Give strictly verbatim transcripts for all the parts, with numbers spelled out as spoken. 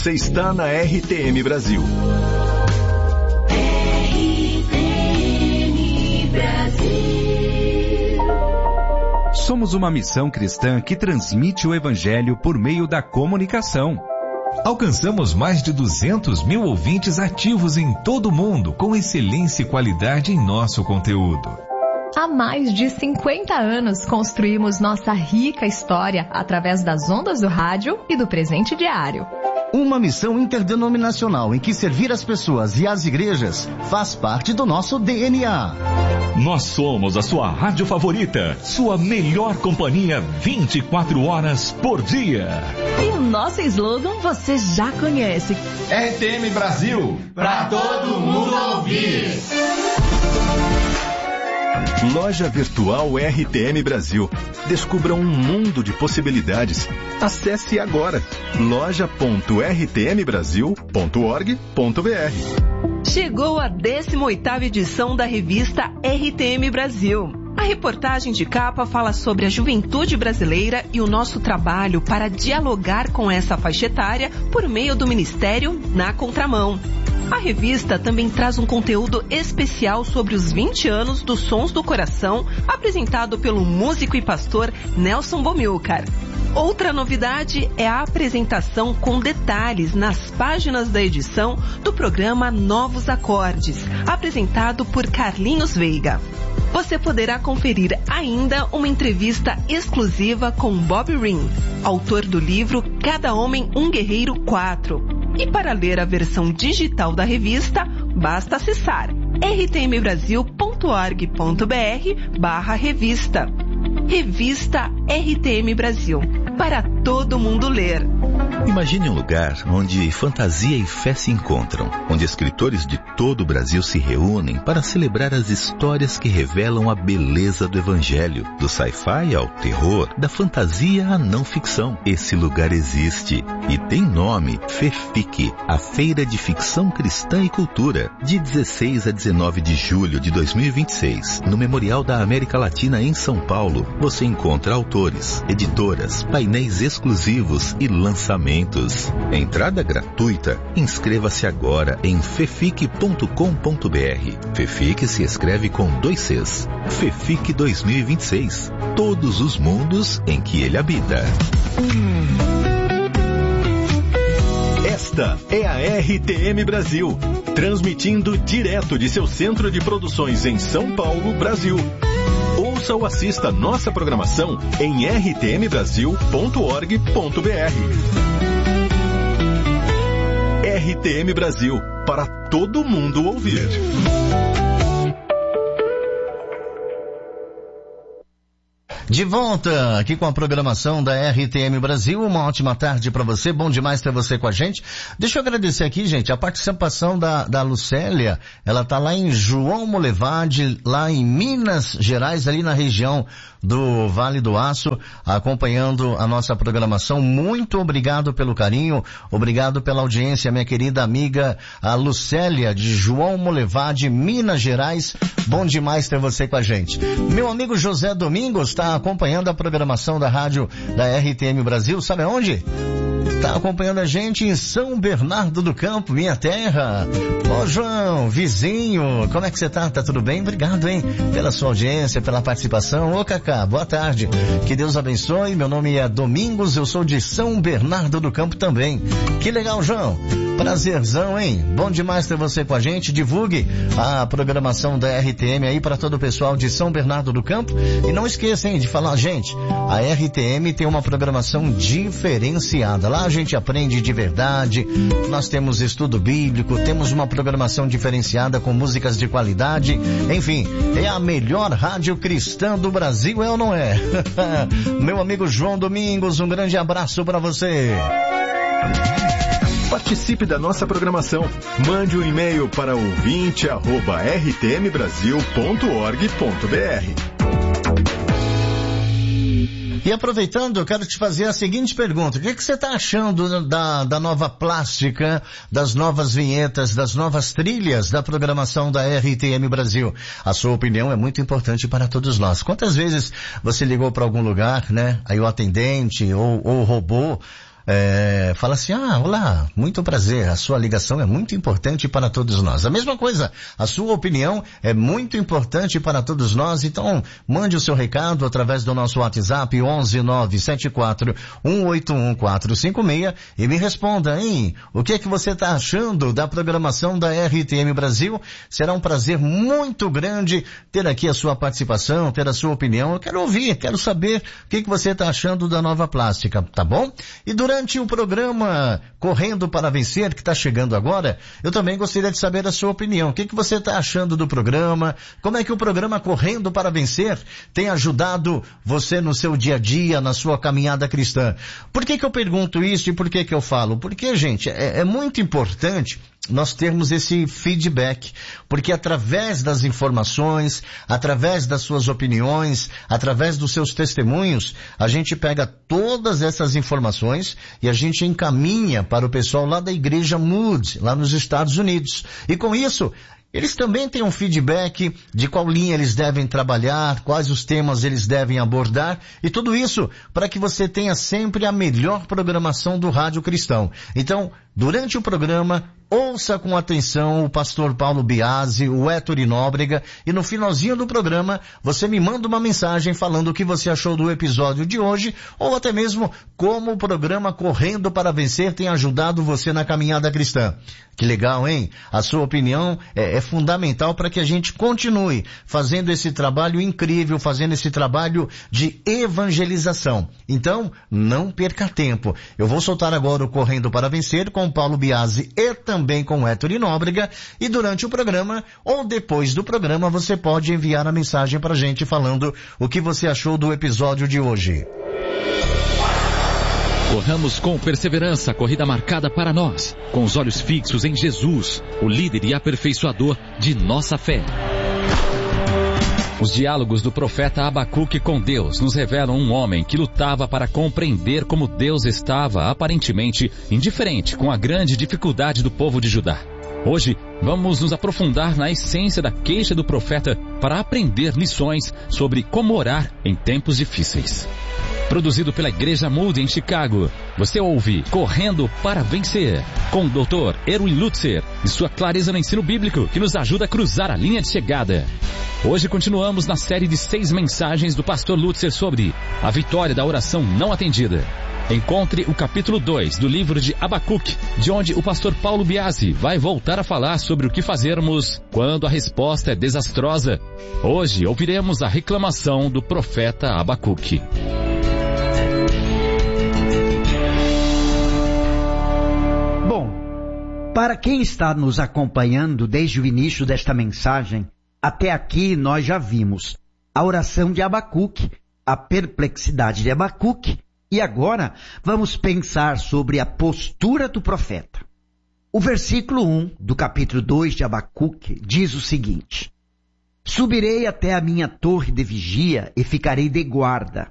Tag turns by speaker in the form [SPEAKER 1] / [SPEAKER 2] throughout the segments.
[SPEAKER 1] Você está na R T M Brasil.
[SPEAKER 2] R T M Brasil.
[SPEAKER 3] Somos uma missão cristã que transmite o Evangelho por meio da comunicação.
[SPEAKER 4] Alcançamos mais de duzentos mil ouvintes ativos em todo o mundo, com excelência e qualidade em nosso conteúdo.
[SPEAKER 5] Há mais de cinquenta anos construímos nossa rica história através das ondas do rádio e do presente diário.
[SPEAKER 6] Uma missão interdenominacional em que servir as pessoas e as igrejas faz parte do nosso D N A.
[SPEAKER 7] Nós somos a sua rádio favorita, sua melhor companhia vinte e quatro horas por dia.
[SPEAKER 8] E o nosso slogan você já conhece.
[SPEAKER 9] R T M Brasil, pra todo mundo ouvir.
[SPEAKER 1] Loja Virtual R T M Brasil. Descubra um mundo de possibilidades. Acesse agora loja ponto r t m brasil ponto org ponto b r.
[SPEAKER 10] Chegou a décima oitava edição da revista R T M Brasil. A reportagem de capa fala sobre a juventude brasileira e o nosso trabalho para dialogar com essa faixa etária por meio do Ministério Na Contramão. A revista também traz um conteúdo especial sobre os vinte anos dos Sons do Coração, apresentado pelo músico e pastor Nelson Bomilcar. Outra novidade é a apresentação com detalhes nas páginas da edição do programa Novos Acordes, apresentado por Carlinhos Veiga. Você poderá conferir ainda uma entrevista exclusiva com Bob Ring, autor do livro Cada Homem um Guerreiro quatro. E para ler a versão digital da revista, basta acessar r t m brasil ponto org ponto b r barra revista. Revista R T M Brasil, para todo mundo ler.
[SPEAKER 11] Imagine um lugar onde fantasia e fé se encontram, onde escritores de todo o Brasil se reúnem para celebrar as histórias que revelam a beleza do Evangelho, do sci-fi ao terror, da fantasia à não ficção. Esse lugar existe e tem nome: FEFIC, a Feira de Ficção Cristã e Cultura, de dezesseis a dezenove de julho de dois mil e vinte e seis, no Memorial da América Latina em São Paulo. Você encontra autores, editoras, painéis exclusivos e lançamentos. Entrada gratuita. Inscreva-se agora em fefic ponto com ponto b r. FEFIC se escreve com dois Cs. FEFIC dois mil e vinte e seis. Todos os mundos em que ele habita.
[SPEAKER 1] Esta é a R T M Brasil, transmitindo direto de seu centro de produções em São Paulo, Brasil. Ouça ou assista nossa programação em r t m brasil ponto org ponto b r. R T M Brasil, para todo mundo ouvir.
[SPEAKER 6] De volta aqui com a programação da R T M Brasil. Uma ótima tarde para você, bom demais ter você com a gente. Deixa eu agradecer aqui, gente, a participação da, da Lucélia. Ela tá lá em João Molevade, lá em Minas Gerais, ali na região do Vale do Aço, acompanhando a nossa programação. Muito obrigado pelo carinho, obrigado pela audiência, minha querida amiga a Lucélia de João Molevade, Minas Gerais. Bom demais ter você com a gente. Meu amigo José Domingos está acompanhando a programação da rádio da R T M Brasil, sabe onde? Está acompanhando a gente em São Bernardo do Campo, minha terra. Ô João, vizinho, como é que você tá? Tá tudo bem? Obrigado, hein? Pela sua audiência, pela participação. Ô Cacá, boa tarde. Que Deus abençoe. Meu nome é Domingos, eu sou de São Bernardo do Campo também. Que legal, João. Prazerzão, hein? Bom demais ter você com a gente. Divulgue a programação da R T M aí para todo o pessoal de São Bernardo do Campo. E não esqueça, hein, de falar, gente, a R T M tem uma programação diferenciada. Lá a gente aprende de verdade, nós temos estudo bíblico, temos uma programação diferenciada com músicas de qualidade. Enfim, é a melhor rádio cristã do Brasil, é ou não é? Meu amigo João Domingos, um grande abraço para você.
[SPEAKER 1] Participe da nossa programação. Mande um e-mail para ouvinte arroba r t m brasil ponto org ponto b r.
[SPEAKER 6] E aproveitando, eu quero te fazer a seguinte pergunta. O que, que você está achando da, da nova plástica, das novas vinhetas, das novas trilhas da programação da R T M Brasil? A sua opinião é muito importante para todos nós. Quantas vezes você ligou para algum lugar, né? Aí o atendente ou, ou o robô é, fala assim, ah, olá, muito prazer, a sua ligação é muito importante para todos nós. A mesma coisa, a sua opinião é muito importante para todos nós, então mande o seu recado através do nosso WhatsApp onze nove sete quatro um oito um quatro cinco seis e me responda, hein, o que é que você está achando da programação da R T M Brasil? Será um prazer muito grande ter aqui a sua participação, ter a sua opinião. Eu quero ouvir, quero saber o que, que você está achando da Nova Plástica, tá bom? E durante o programa Correndo para Vencer, que está chegando agora, eu também gostaria de saber a sua opinião. O que, que você está achando do programa? Como é que o programa Correndo para Vencer tem ajudado você no seu dia a dia, na sua caminhada cristã? Por que que eu pergunto isso e por que que eu falo? Porque, gente, é, é muito importante nós termos esse feedback, porque através das informações, através das suas opiniões, através dos seus testemunhos, a gente pega todas essas informações e a gente encaminha para o pessoal lá da Igreja Mood, lá nos Estados Unidos. E com isso, eles também têm um feedback de qual linha eles devem trabalhar, quais os temas eles devem abordar, e tudo isso para que você tenha sempre a melhor programação do Rádio Cristão. Então, durante o programa, ouça com atenção o pastor Paulo Biasi, o Héctor Nóbrega, e no finalzinho do programa, você me manda uma mensagem falando o que você achou do episódio de hoje, ou até mesmo como o programa Correndo para Vencer tem ajudado você na caminhada cristã. Que legal, hein? A sua opinião é, é fundamental para que a gente continue fazendo esse trabalho incrível, fazendo esse trabalho de evangelização. Então, não perca tempo. Eu vou soltar agora o Correndo para Vencer com o Paulo Biasi e também com o Héctor Nóbrega, e durante o programa, ou depois do programa, você pode enviar a mensagem para a gente falando o que você achou do episódio de hoje.
[SPEAKER 12] Corramos com perseverança a corrida marcada para nós, com os olhos fixos em Jesus, o líder e aperfeiçoador de nossa fé. Os diálogos do profeta Abacuque com Deus nos revelam um homem que lutava para compreender como Deus estava aparentemente indiferente com a grande dificuldade do povo de Judá. Hoje, vamos nos aprofundar na essência da queixa do profeta para aprender lições sobre como orar em tempos difíceis. Produzido pela Igreja Moody em Chicago, você ouve Correndo para Vencer, com o doutor Erwin Lutzer e sua clareza no ensino bíblico que nos ajuda a cruzar a linha de chegada. Hoje continuamos na série de seis mensagens do pastor Lutzer sobre a vitória da oração não atendida. Encontre o capítulo dois do livro de Abacuque, de onde o pastor Paulo Biasi vai voltar a falar sobre o que fazermos quando a resposta é desastrosa. Hoje ouviremos a reclamação do profeta Abacuque.
[SPEAKER 13] Para quem está nos acompanhando desde o início desta mensagem, até aqui nós já vimos a oração de Abacuque, a perplexidade de Abacuque, e agora vamos pensar sobre a postura do profeta. O versículo um do capítulo dois de Abacuque diz o seguinte: Subirei até a minha torre de vigia e ficarei de guarda.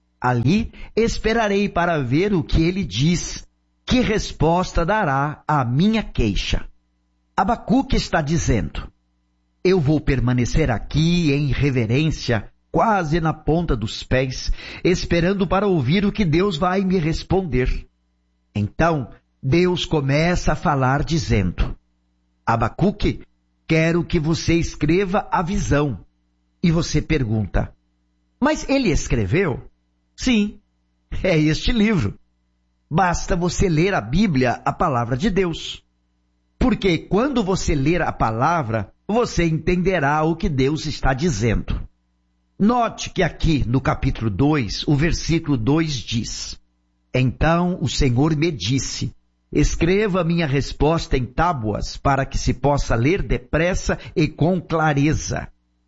[SPEAKER 13] Ali esperarei para ver o que ele diz. Que resposta dará à minha queixa? Abacuque está dizendo, eu vou permanecer aqui em reverência, quase na ponta dos pés, esperando para ouvir o que Deus vai me responder. Então, Deus começa a falar dizendo, Abacuque, quero que você escreva a visão. E você pergunta, mas ele escreveu? Sim, é este livro. Basta você ler a Bíblia, a palavra de Deus. Porque quando você ler a palavra, você entenderá o que Deus está dizendo. Note que aqui no capítulo dois, o versículo dois diz, Então o Senhor me disse, escreva minha resposta em tábuas para que se possa ler depressa e com clareza.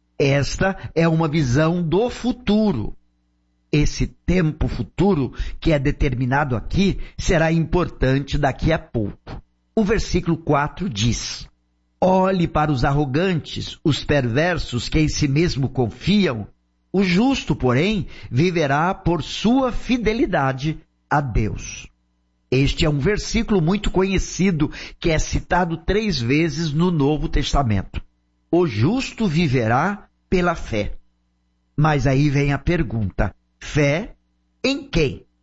[SPEAKER 13] Esta é uma visão do futuro. Esse tempo futuro que é determinado aqui será importante daqui a pouco. O versículo quatro diz, olhe para os arrogantes, os perversos que em si mesmo confiam. O justo, porém, viverá por sua fidelidade a Deus. Este é um versículo muito conhecido que é citado três vezes no Novo Testamento. O justo viverá pela fé. Mas aí vem a pergunta, fé em quem?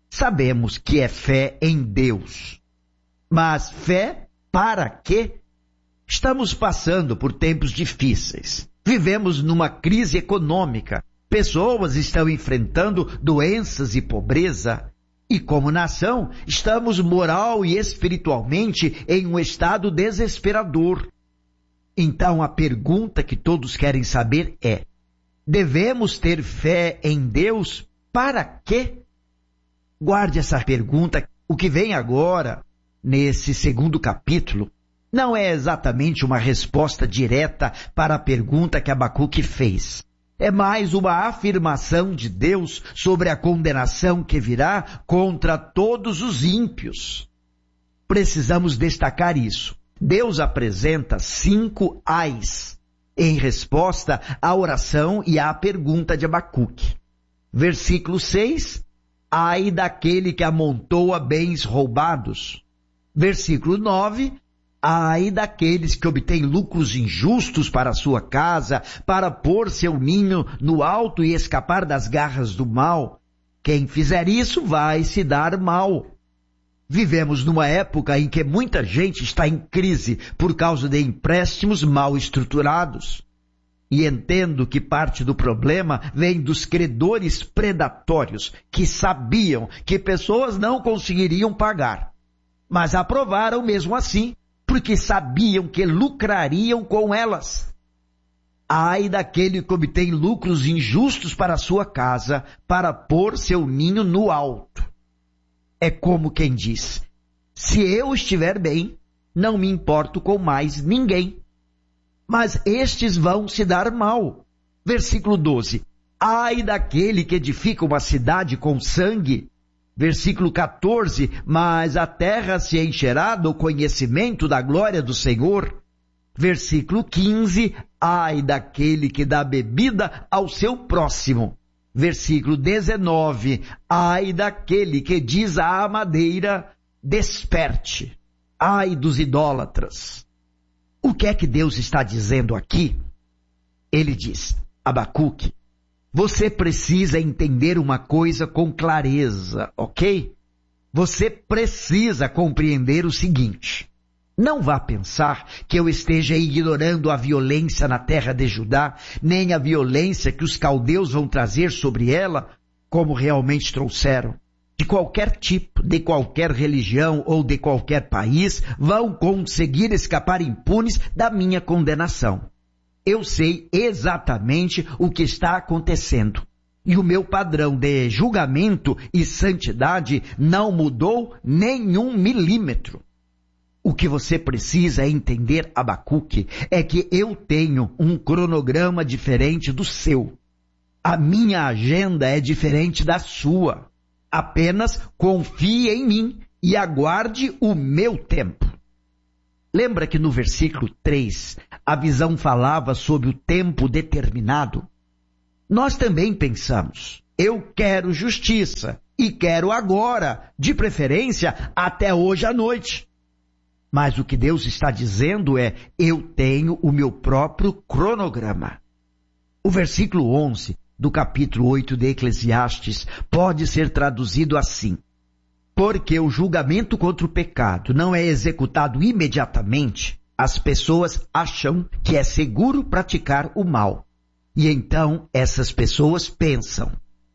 [SPEAKER 13] sabemos que é fé em Deus. Mas fé para quê? Estamos passando por tempos difíceis. Vivemos numa crise econômica. Pessoas estão enfrentando doenças e pobreza. E como nação, estamos moral e espiritualmente em um estado desesperador. Então a pergunta que todos querem saber é: devemos ter fé em Deus para quê? Guarde essa pergunta. O que vem agora, nesse segundo capítulo, não é exatamente uma resposta direta para a pergunta que Abacuque fez. É mais uma afirmação de Deus sobre a condenação que virá contra todos os ímpios. Precisamos destacar isso. Deus apresenta cinco ais em resposta à oração e à pergunta de Abacuque. Versículo seis, ai daquele que amontoa bens roubados. Versículo nove, ai daqueles que obtêm lucros injustos para a sua casa, para pôr seu ninho no alto e escapar das garras do mal. Quem fizer isso vai se dar mal. Vivemos numa época em que muita gente está em crise por causa de empréstimos mal estruturados. E entendo que parte do problema vem dos credores predatórios, que sabiam que pessoas não conseguiriam pagar, mas aprovaram mesmo assim, porque sabiam que lucrariam com elas. Ai daquele que obtém lucros injustos para a sua casa, para pôr seu ninho no alto. É como quem diz: se eu estiver bem, não me importo com mais ninguém. Mas estes vão se dar mal. Versículo doze. Ai daquele que edifica uma cidade com sangue. Versículo quatorze. Mas a terra se encherá do conhecimento da glória do Senhor. Versículo quinze. Ai daquele que dá bebida ao seu próximo. Versículo dezenove, ai daquele que diz à madeira, desperte. Ai dos idólatras. O que é que Deus está dizendo aqui? Ele diz: Abacuque, você precisa entender uma coisa com clareza, ok? Você precisa compreender o seguinte: não vá pensar que eu esteja ignorando a violência na terra de Judá, nem a violência que os caldeus vão trazer sobre ela, como realmente trouxeram. De qualquer tipo, de qualquer religião ou de qualquer país, vão conseguir escapar impunes da minha condenação. Eu sei exatamente o que está acontecendo. E o meu padrão de julgamento e santidade não mudou nem um milímetro. O que você precisa entender, Abacuque, é que eu tenho um cronograma diferente do seu. A minha agenda é diferente da sua. Apenas confie em mim e aguarde o meu tempo. Lembra que no versículo três, a visão falava sobre o tempo determinado? Nós também pensamos: eu quero justiça e quero agora, de preferência até hoje à noite. Mas o que Deus está dizendo é: eu tenho o meu próprio cronograma. O versículo onze do capítulo oito de Eclesiastes pode ser traduzido assim: porque o julgamento contra o pecado não é executado imediatamente, as pessoas acham que é seguro praticar o mal. E então essas pessoas pensam: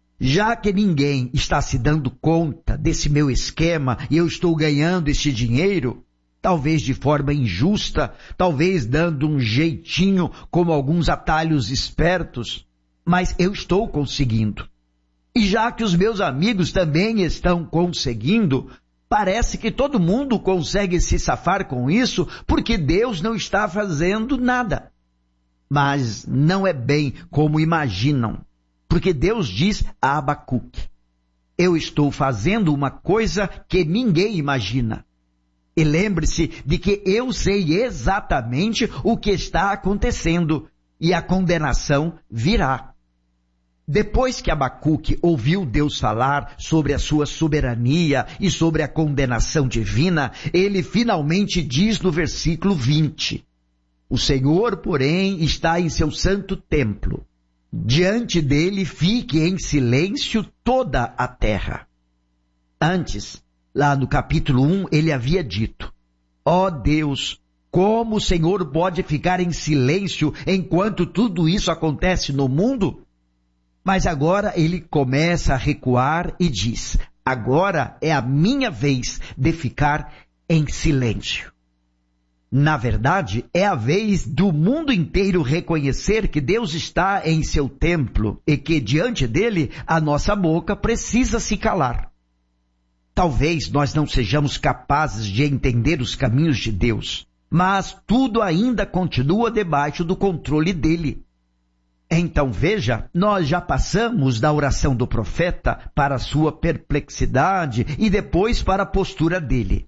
[SPEAKER 13] já que ninguém está se dando conta desse meu esquema e eu estou ganhando este dinheiro, talvez de forma injusta, talvez dando um jeitinho como alguns atalhos espertos, mas eu estou conseguindo. E já que os meus amigos também estão conseguindo, parece que todo mundo consegue se safar com isso porque Deus não está fazendo nada. Mas não é bem como imaginam, porque Deus diz a Abacuque: eu estou fazendo uma coisa que ninguém imagina. E lembre-se de que eu sei exatamente o que está acontecendo e a condenação virá. Depois que Abacuque ouviu Deus falar sobre a sua soberania e sobre a condenação divina, ele finalmente diz no versículo vinte: o Senhor, porém, está em seu santo templo. Diante dele fique em silêncio toda a terra. Antes, lá no capítulo um, ele havia dito: ó Deus, como o Senhor pode ficar em silêncio enquanto tudo isso acontece no mundo? Mas agora ele começa a recuar e diz: agora é a minha vez de ficar em silêncio. Na verdade, é a vez do mundo inteiro reconhecer que Deus está em seu templo e que diante dele a nossa boca precisa se calar. Talvez nós não sejamos capazes de entender os caminhos de Deus, mas tudo ainda continua debaixo do controle dele. Então veja, nós já passamos da oração do profeta para a sua perplexidade e depois para a postura dele.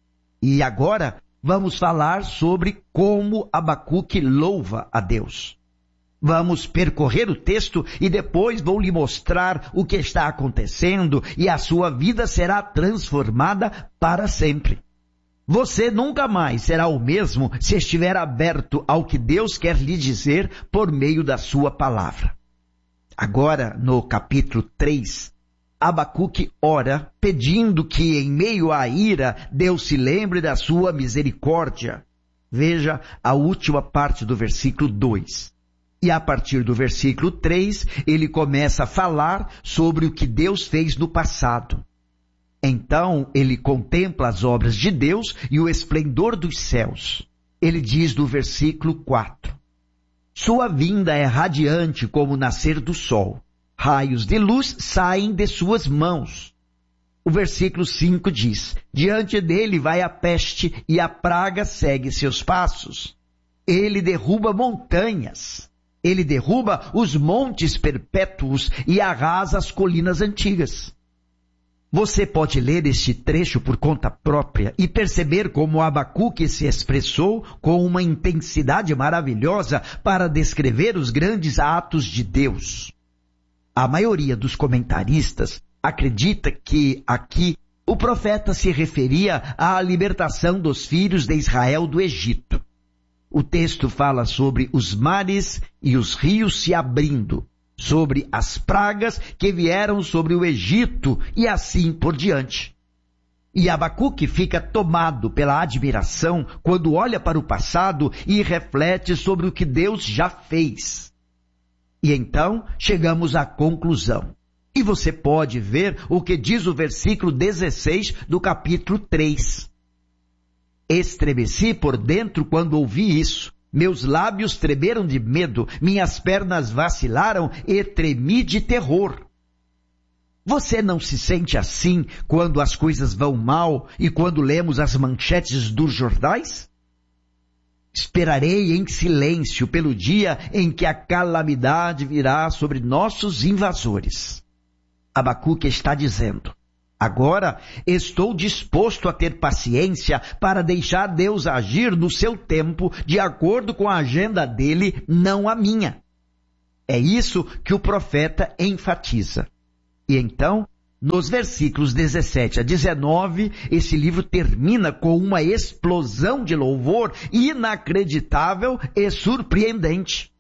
[SPEAKER 13] E agora vamos falar sobre como Abacuque louva a Deus. Vamos percorrer o texto e depois vou lhe mostrar o que está acontecendo e a sua vida será transformada para sempre. Você nunca mais será o mesmo se estiver aberto ao que Deus quer lhe dizer por meio da sua palavra. Agora, no capítulo três, Abacuque ora pedindo que em meio à ira Deus se lembre da sua misericórdia. Veja a última parte do versículo dois. E a partir do versículo três, ele começa a falar sobre o que Deus fez no passado. Então, ele contempla as obras de Deus e o esplendor dos céus. Ele diz no versículo quatro: sua vinda é radiante como o nascer do sol. Raios de luz saem de suas mãos. O versículo cinco diz: diante dele vai a peste e a praga segue seus passos. Ele derruba montanhas. Ele derruba os montes perpétuos e arrasa as colinas antigas. Você pode ler este trecho por conta própria e perceber como Abacuque se expressou com uma intensidade maravilhosa para descrever os grandes atos de Deus. A maioria dos comentaristas acredita que aqui o profeta se referia à libertação dos filhos de Israel do Egito. O texto fala sobre os mares e os rios se abrindo, sobre as pragas que vieram sobre o Egito e assim por diante. E Abacuque fica tomado pela admiração quando olha para o passado e reflete sobre o que Deus já fez. E então chegamos à conclusão. E você pode ver o que diz o versículo dezesseis do capítulo três. Estremeci por dentro quando ouvi isso. Meus lábios tremeram de medo, minhas pernas vacilaram e tremi de terror. Você não se sente assim quando as coisas vão mal e quando lemos as manchetes dos jornais? Esperarei em silêncio pelo dia em que a calamidade virá sobre nossos invasores. Abacuque está dizendo: agora estou disposto a ter paciência para deixar Deus agir no seu tempo, de acordo com a agenda dele, não a minha. É isso que o profeta enfatiza. E então, nos versículos dezessete a dezenove, esse livro termina com uma explosão de louvor inacreditável e surpreendente.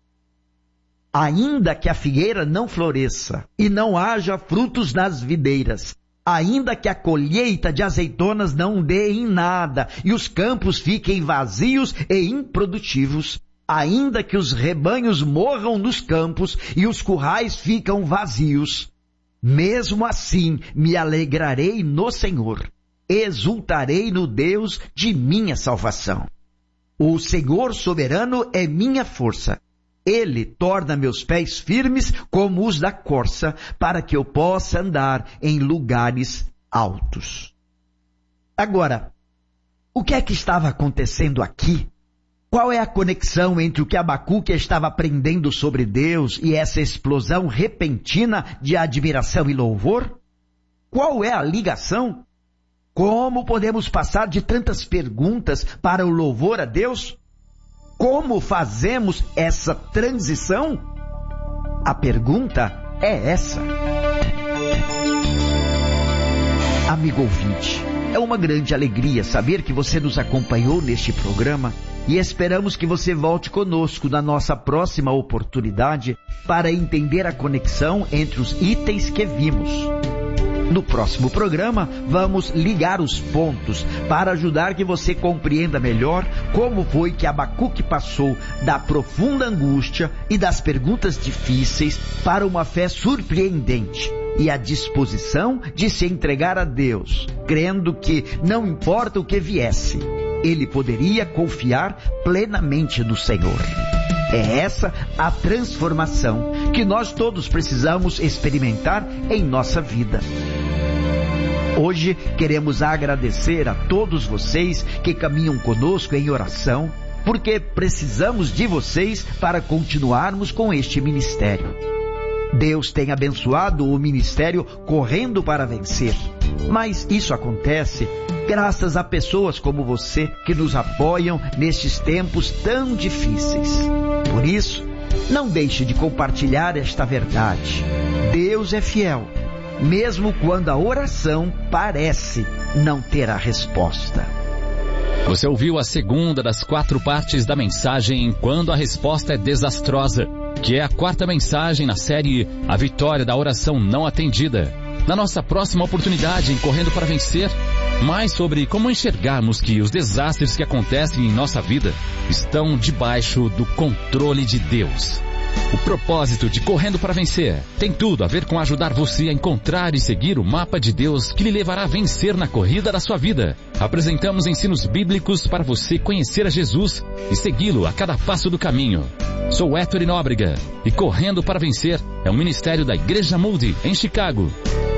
[SPEAKER 13] Ainda que a figueira não floresça e não haja frutos nas videiras, ainda que a colheita de azeitonas não dê em nada e os campos fiquem vazios e improdutivos, ainda que os rebanhos morram nos campos e os currais ficam vazios, mesmo assim me alegrarei no Senhor, exultarei no Deus de minha salvação. O Senhor soberano é minha força. Ele torna meus pés firmes como os da corça, para que eu possa andar em lugares altos. Agora, o que é que estava acontecendo aqui? Qual é a conexão entre o que Abacuque estava aprendendo sobre Deus e essa explosão repentina de admiração e louvor? Qual é a ligação? Como podemos passar de tantas perguntas para o louvor a Deus? Como fazemos essa transição? A pergunta é essa. Amigo ouvinte, é uma grande alegria saber que você nos acompanhou neste programa e esperamos que você volte conosco na nossa próxima oportunidade para entender a conexão entre os itens que vimos. No próximo programa, vamos ligar os pontos para ajudar que você compreenda melhor como foi que Abacuque passou da profunda angústia e das perguntas difíceis para uma fé surpreendente e a disposição de se entregar a Deus, crendo que não importa o que viesse, ele poderia confiar plenamente no Senhor. É essa a transformação que nós todos precisamos experimentar em nossa vida. Hoje queremos agradecer a todos vocês que caminham conosco em oração, porque precisamos de vocês para continuarmos com este ministério. Deus tem abençoado o ministério Correndo para Vencer, mas isso acontece graças a pessoas como você que nos apoiam nestes tempos tão difíceis. Por isso, não deixe de compartilhar esta verdade. Deus é fiel, mesmo quando a oração parece não ter a resposta.
[SPEAKER 12] Você ouviu a segunda das quatro partes da mensagem Quando a Resposta é Desastrosa, que é a quarta mensagem na série A Vitória da Oração Não Atendida. Na nossa próxima oportunidade em Correndo para Vencer, mais sobre como enxergarmos que os desastres que acontecem em nossa vida estão debaixo do controle de Deus. O propósito de Correndo para Vencer tem tudo a ver com ajudar você a encontrar e seguir o mapa de Deus que lhe levará a vencer na corrida da sua vida. Apresentamos ensinos bíblicos para você conhecer a Jesus e segui-lo a cada passo do caminho. Sou Héctor Nóbrega e Correndo para Vencer é um ministério da Igreja Moody em Chicago.